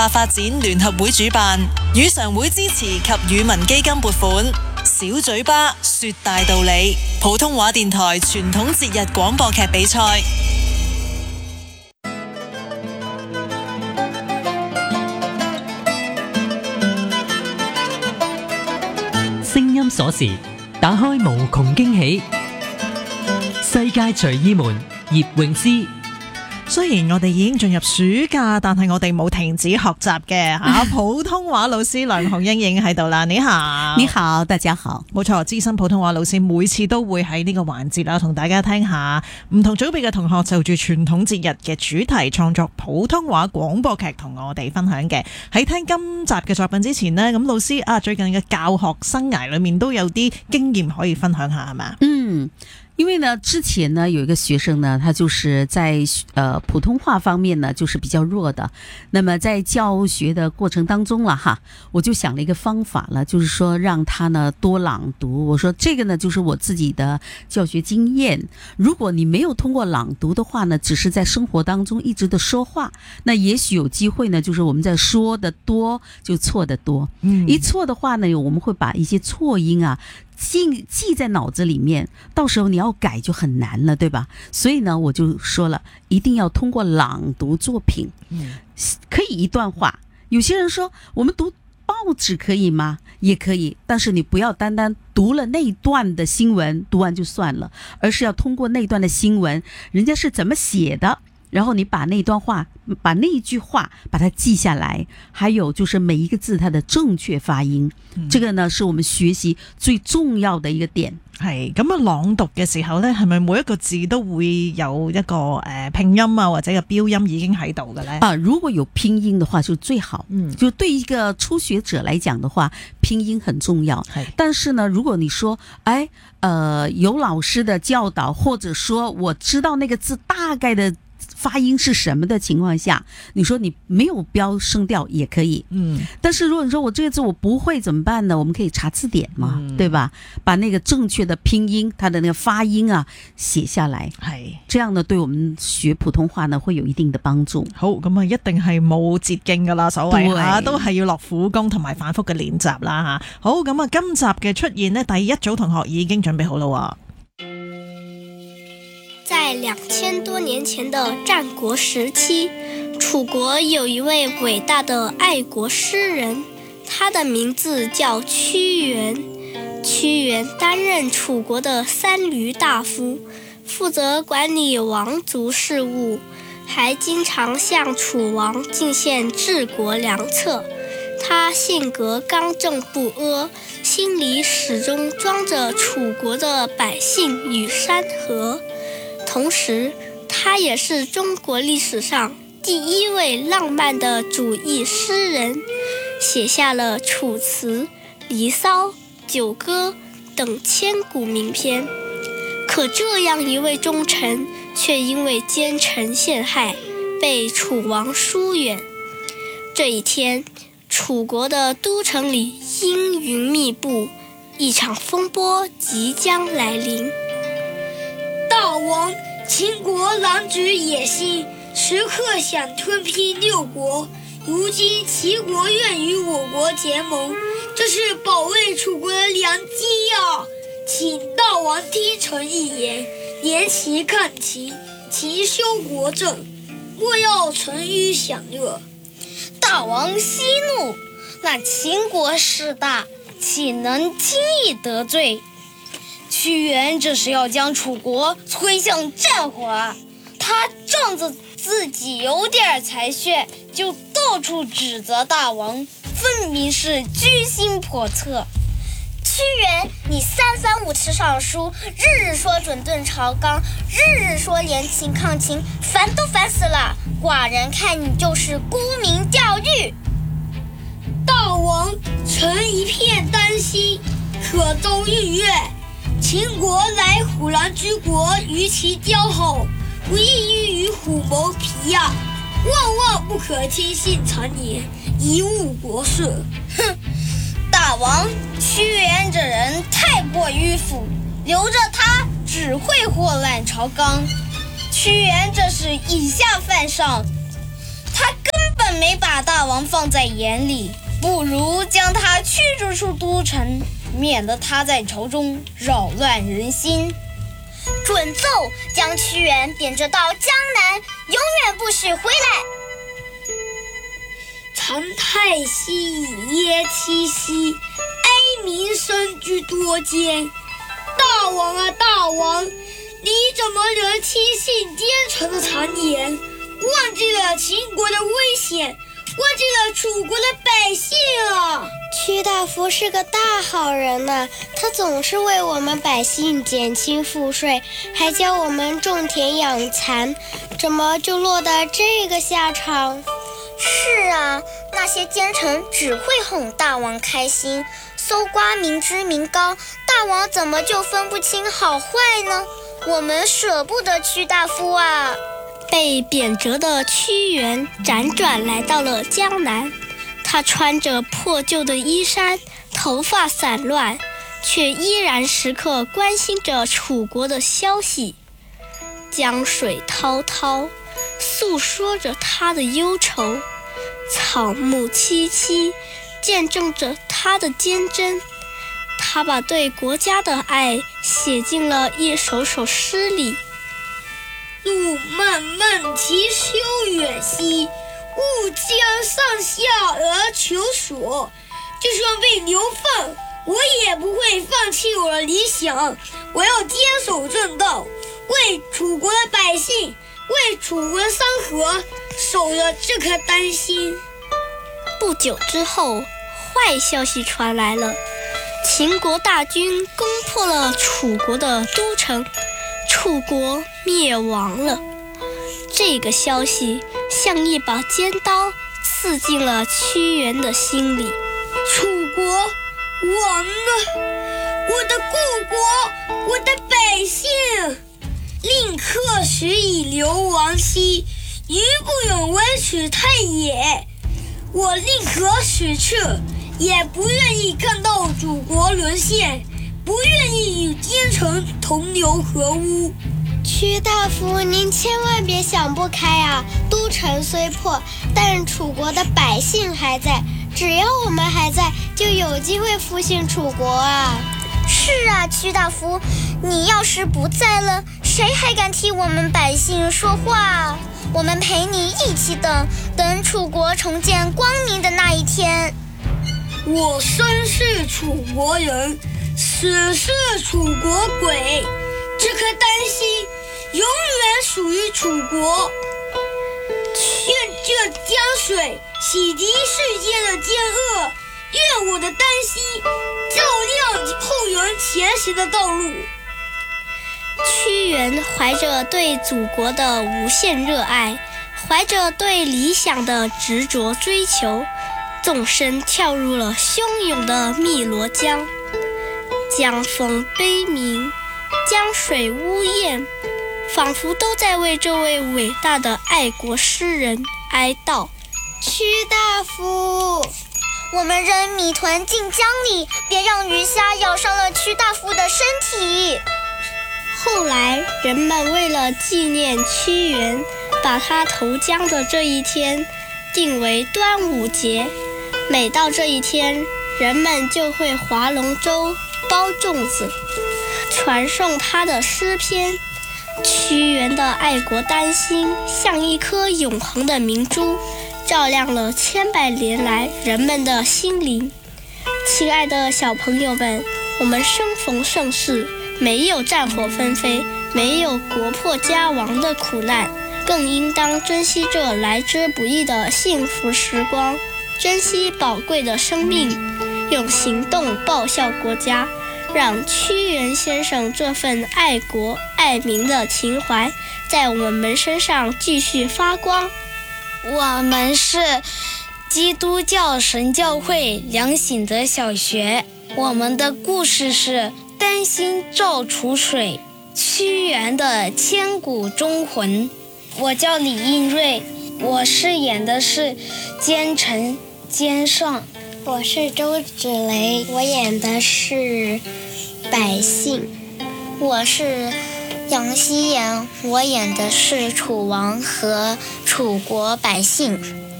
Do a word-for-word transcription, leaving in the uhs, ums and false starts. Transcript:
發展聯合會主辦，語常會支持及語文基金撥款。小嘴巴說大道理，普通話電台傳統節日廣播劇比賽。 聲音鎖匙，打開無窮驚喜。世界隨意門，葉詠詩。 雖然我哋已經進入暑假，但係我哋冇停止學習嘅吓。普通話老師梁紅英已經喺度啦，你好， 你好，大家好。 冇錯，資深普通話老師每次都會喺呢個環節啦，同大家聽下唔同組別嘅同學就住傳統節日嘅主題創作普通話廣播劇，同我哋分享嘅。喺聽今集嘅作品之前呢，咁老師啊，最近嘅教學生涯裏面都有啲經驗可以分享下，係嘛？ 嗯。因為呢，之前呢有一個學生呢，他就是在呃普通話方面呢，就是比較弱的。那麼在教學的過程當中了哈，我就想了一個方法了，就是說讓他呢多朗讀。我說這個呢就是我自己的教學經驗。如果你沒有通過朗讀的話呢，只是在生活當中一直的說話，那也許有機會呢，就是我們在說的多就錯的多。嗯，一錯的話呢，我們會把一些錯音啊。記記在腦子裡面，到時候你要改就很難了，對吧？所以呢，我就說了，一定要通過朗讀作品，嗯，可以一段話。有些人說，我們讀報紙可以嗎？也可以，但是你不要單單讀了那一段的新聞，讀完就算了，而是要通過那段的新聞，人家是怎麼寫的，然後你把那段話，把那一句話把它記下來，還有就是每一個字它的正確發音，嗯，這個呢是我們學習最重要的一個點。 係咁啊，朗讀嘅時候呢，係咪每一個字都會有一個誒、呃、拼音啊，或者個標音已經喺度嘅呢？ 啊，如果有拼音的話就最好。嗯，就對一個初學者來講的話，拼音很重要。係，但是呢，如果你說，哎，呃，有老師的教導，或者說我知道那個字大概的發音是什麼的情況下，你說你沒有標聲調也可以。嗯，但是如果你說我這個字我不會怎麼辦呢？我們可以查字典嘛，嗯，對吧？把那個正確的拼音，它的那個發音啊寫下來，係這樣呢，對我們學普通話呢會有一定的幫助。 好，咁啊，一定係冇捷徑噶啦，所謂吓，都係要落苦功同埋反覆嘅練習啦吓。好，咁啊，今集嘅出現呢，第一組同學已經準備好啦。 在兩千多年前的戰國時期，楚國有一位偉大的愛國詩人，他的名字叫屈原。屈原擔任楚國的三閭大夫，負責管理王族事務，還經常向楚王進獻治國良策。他性格剛正不阿，心裡始終裝着楚國的百姓與山河。同時，他也是中國歷史上第一位浪漫的主義詩人，寫下了《楚辭》《離騷》《九歌》等千古名篇。可這樣一位忠臣，卻因為奸臣陷害，被楚王疏遠。這一天，楚國的都城裡陰雲密布，一場風波即將來臨。 大王，秦國狼子野心，時刻想吞併六國。如今齊國願與我國結盟，這是保衛楚國的良機呀！請大王聽臣一言，年齊看齊，勤修國政，莫要沉於享樂。 大王息怒，那秦國勢大，豈能輕易得罪？屈原這是要將楚國推向戰火啊！他仗着自己有點才學，就到處指責大王，分明是居心叵測。 屈原，你三番五次上書，日日說整頓朝綱，日日說聯秦抗秦，煩都煩死了。寡人看你就是沽名釣譽。 大王，臣一片擔心，可遭遇月。秦國乃虎狼之國，與其交好，不亦欲與虎謀皮呀！萬萬不可輕信讒言，贻誤國事。 哼！大王，屈原這人太過迂腐，留着他只會禍亂朝綱。屈原這是以下犯上，他根本们没把大王放在眼里，不如将他驱逐出都城，免得他在朝中扰乱人心。 准奏，将屈原贬谪到江南，永远不许回来。 长太息以噎戚兮，哀民生居多艰。大王啊大王，你怎么能轻信奸臣的谗言，忘记了秦国的危险，忘记了楚国的百姓啊！ 屈大夫是个大好人呐、啊，他总是为我们百姓减轻赋税，还教我们种田养蚕，怎么就落得这个下场？是啊，那些奸臣只会哄大王开心，搜刮民脂民膏，大王怎么就分不清好坏呢？我们舍不得屈大夫啊！被贬谪的屈原辗转来到了江南，他穿着破旧的衣衫，头发散乱，却依然时刻关心着楚国的消息。江水滔滔，诉说着他的忧愁；草木萋萋，见证着他的坚贞。他把对国家的爱写进了一首首诗里。 路漫漫其修远兮，吾将上下而求索。就算被流放，我也不会放弃我的理想。我要坚守正道，为楚国的百姓，为楚国的山河守着这颗丹心。 不久之后，坏消息传来了，秦国大军攻破了楚国的都城，楚国灭亡了。这个消息像一把尖刀刺进了屈原的心里。 楚国亡了，我的故国，我的百姓，令客使以流亡兮，余不永为取太也。我宁可使撤，也不愿意看到祖国沦陷，不愿意与奸臣同流合污。 屈大夫，您千万别想不开啊！都城虽破，但楚国的百姓还在，只要我们还在，就有机会复兴楚国啊！是啊，屈大夫，你要是不在了，谁还敢替我们百姓说话？我们陪你一起等，等楚国重见光明的那一天。 我生是楚国人，死是楚国鬼，这颗丹心永远属于楚国。愿这江水洗涤世间的奸恶，愿我的丹心照亮后人前行的道路。 屈原怀着对祖国的无限热爱，怀着对理想的执着追求，纵身跳入了汹涌的汨罗江。江风悲鸣，江水呜咽，仿佛都在为这位伟大的爱国诗人哀悼。屈大夫，我们扔米团进江里，别让鱼虾咬伤了屈大夫的身体。后来，人们为了纪念屈原，把他投江的这一天定为端午节。每到这一天，人们就会划龙舟、包粽子，传颂他的诗篇。屈原的爱国丹心像一颗永恒的明珠，照亮了千百年来人们的心灵。亲爱的小朋友们，我们生逢盛世，没有战火纷飞，没有国破家亡的苦难，更应当珍惜这来之不易的幸福时光，珍惜宝贵的生命，用行动报效国家，让屈原先生这份爱国爱民的情怀在我们身上继续发光。 我们是基督教神教会梁醒德小学，我们的故事是丹心照楚水，屈原的千古忠魂。我叫李应瑞，我饰演的是奸臣奸上。 我是周芷雷，我演的是百姓。我是杨希言，我演的是楚王和楚国百姓。